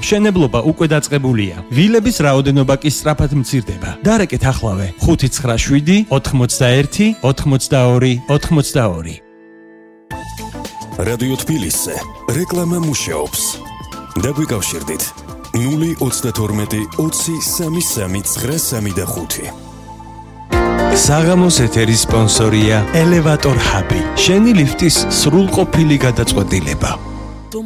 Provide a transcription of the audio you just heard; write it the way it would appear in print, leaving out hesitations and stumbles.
მშენებლობა უკვე დაწყებულია. ვილების რაოდენობა კი სწრაფად მცირდება. დარეკეთ ახლავე 597 81 82 82. რადიო თბილისზე რეკლამა მუშაობს. დაგვიკავშირდით 032 20 33 935. საღამოს ეთერის სპონსორია ელევატორ ჰაბი. შენი ლიფტის სრულყოფილი გადაწყვეტილება.